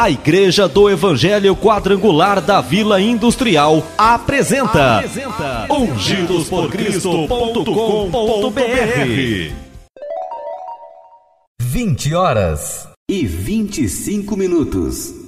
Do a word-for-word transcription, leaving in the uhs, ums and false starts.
A Igreja do Evangelho Quadrangular da Vila Industrial apresenta, apresenta ungidos por cristo ponto com ponto b r. vinte horas e vinte e cinco minutos.